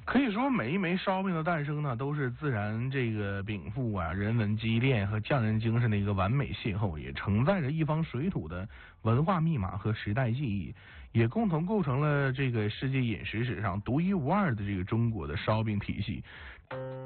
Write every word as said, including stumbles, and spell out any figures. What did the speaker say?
可以说，每一枚烧饼的诞生呢，都是自然这个禀赋啊、人文积淀和匠人精神的一个完美邂逅，也承载着一方水土的文化密码和时代记忆，也共同构成了这个世界饮食史上独一无二的这个中国的烧饼体系。